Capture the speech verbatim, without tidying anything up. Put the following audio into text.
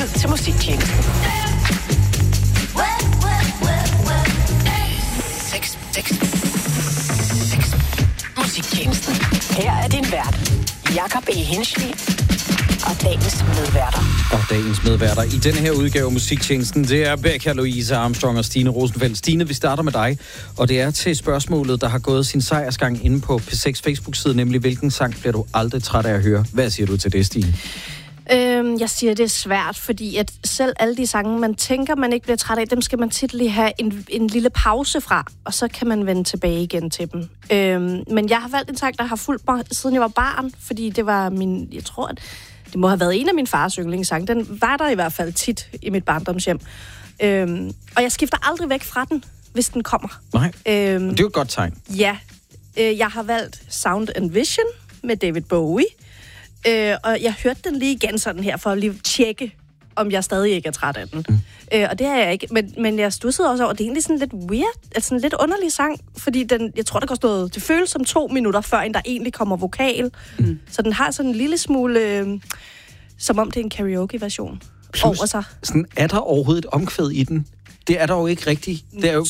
tid til musiktjenesten. seks, seks, seks. Musiktjenesten. Her er din vært, Jakob E. Hinschli, og dagens medværter. Og dagens medværter i denne her udgave af musiktjenesten, det er Becca, Louise Armstrong og Stine Rosenfeldt. Stine, vi starter med dig, og det er til spørgsmålet, der har gået sin sejrsgang inde på P seks Facebook-side, nemlig hvilken sang bliver du aldrig træt af at høre? Hvad siger du til det, Stine? Øhm, jeg siger, det er svært, fordi at selv alle de sange, man tænker, man ikke bliver træt af, dem skal man tit lige have en, en lille pause fra, og så kan man vende tilbage igen til dem. Øhm, men jeg har valgt en sang, der har fulgt mig, siden jeg var barn, fordi det var min, jeg tror, at det må have været en af min fars yndlingssange. Den var der i hvert fald tit i mit barndomshjem. Øhm, og jeg skifter aldrig væk fra den, hvis den kommer. Nej, øhm, det er jo et godt tegn. Ja, øh, jeg har valgt Sound and Vision med David Bowie. Øh, og jeg hørte den lige igen sådan her, for at lige tjekke, om jeg stadig ikke er træt af den. Mm. Øh, og det er jeg ikke. Men, men jeg stussede også over, det er egentlig sådan lidt weird, altså sådan lidt underlig sang, fordi den, jeg tror, der går noget, det føles som to minutter, før en der egentlig kommer vokal. Mm. Så den har sådan en lille smule, øh, som om det er en karaoke-version over sig. Sådan, er der overhovedet et omkvæd i den? Det er der jo ikke rigtigt. Det er jo